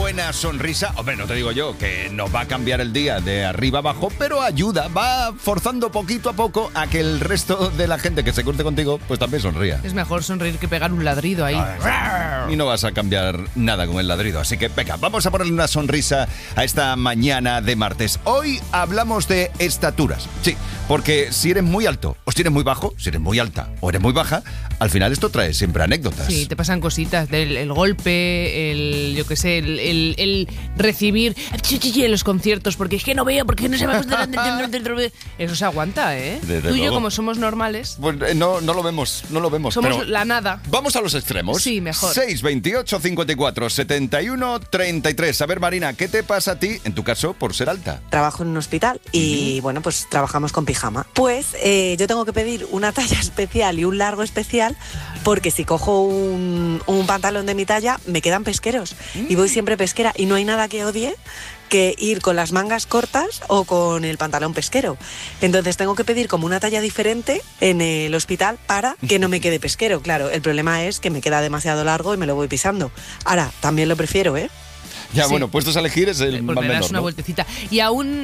buena sonrisa, hombre, no te digo yo que nos va a cambiar el día de arriba abajo, pero ayuda, va forzando poquito a poco a que el resto de la gente que se cruce contigo, pues también sonría. Es mejor sonreír que pegar un ladrido ahí. Y no vas a cambiar nada con el ladrido, así que venga, vamos a ponerle una sonrisa a esta mañana de martes. Hoy hablamos de estaturas, sí, porque si eres muy alto o si eres muy bajo, si eres muy alta o eres muy baja, al final esto trae siempre anécdotas. Sí, te pasan cositas del golpe, yo qué sé, el recibir en los conciertos, porque es que no veo, porque no se me ha puesto delante. Eso se aguanta, ¿eh? Tú y yo, como somos normales, pues no lo vemos, somos pero la nada. Vamos a los extremos. Sí, mejor. 628 54 71 33. A ver, Marina, ¿qué te pasa a ti, en tu caso, por ser alta? Trabajo en un hospital y, bueno, pues trabajamos con pijama. Pues yo tengo que pedir una talla especial y un largo especial, porque si cojo un pantalón de mi talla, me quedan pesqueros. Y voy siempre pesquera y no hay nada que odie que ir con las mangas cortas o con el pantalón pesquero. Entonces tengo que pedir como una talla diferente en el hospital para que no me quede pesquero. Claro, el problema es que me queda demasiado largo y me lo voy pisando. Ahora, también lo prefiero, ¿eh? Ya, Sí. Bueno, puestos a elegir es el Pues más le das menor, una ¿no? vueltecita. Y aún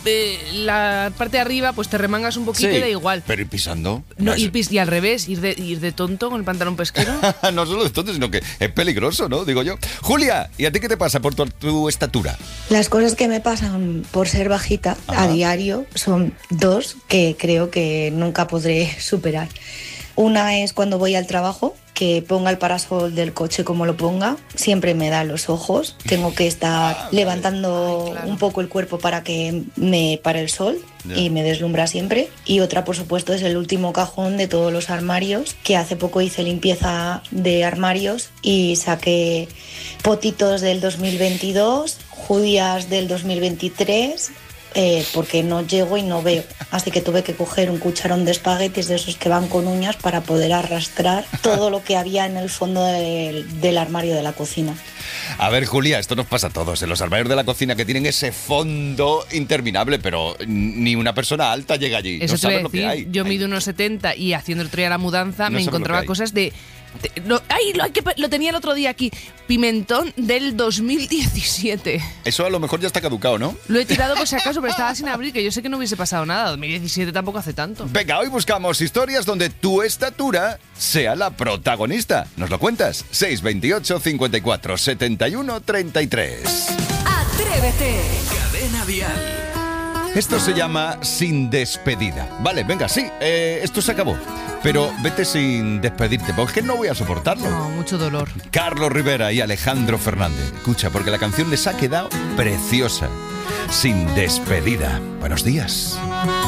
la parte de arriba, pues te remangas un poquito y da igual. Pero ir pisando. No, y al revés, ir de tonto con el pantalón pesquero. No solo de tonto, sino que es peligroso, ¿no? Digo yo. Julia, ¿y a ti qué te pasa por tu estatura? Las cosas que me pasan por ser bajita a diario son dos que creo que nunca podré superar. Una es cuando voy al trabajo, que ponga el parasol del coche como lo ponga, siempre me da los ojos. Tengo que estar levantando un poco el cuerpo para que me pare el sol y me deslumbra siempre. Y otra, por supuesto, es el último cajón de todos los armarios, que hace poco hice limpieza de armarios y saqué potitos del 2022, judías del 2023... porque no llego y no veo. Así que tuve que coger un cucharón de espaguetis de esos que van con uñas para poder arrastrar todo lo que había en el fondo del armario de la cocina. A ver, Julia, esto nos pasa a todos. En los armarios de la cocina que tienen ese fondo interminable, pero ni una persona alta llega allí. Eso No te voy a sabes lo que decir, hay. yo mido unos 70 y haciendo el otro día la mudanza No me sabes encontraba lo que hay. cosas de... Lo tenía el otro día aquí, pimentón del 2017. Eso a lo mejor ya está caducado, ¿no? Lo he tirado por si acaso, pero estaba sin abrir, que yo sé que no hubiese pasado nada. 2017 tampoco hace tanto. Venga, hoy buscamos historias donde tu estatura sea la protagonista. ¿Nos lo cuentas? 628 54 71 33. Atrévete. Cadena Dial. Esto se llama Sin Despedida. Vale, venga, sí, esto se acabó. Pero vete sin despedirte, porque no voy a soportarlo. No, mucho dolor. Carlos Rivera y Alejandro Fernández. Escucha, porque la canción les ha quedado preciosa. Sin Despedida. Buenos días.